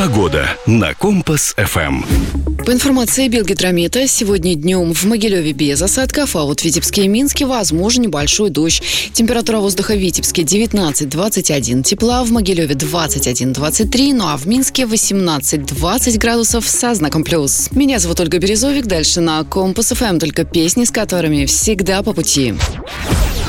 Погода на Компас-ФМ. По информации Белгидромета, сегодня днем в Могилеве без осадков, а вот в Витебске и Минске возможен небольшой дождь. Температура воздуха в Витебске 19-21 тепла, в Могилеве 21-23, ну а в Минске 18-20 градусов со знаком плюс. Меня зовут Ольга Березовик, дальше на Компас-ФМ только песни, с которыми всегда по пути.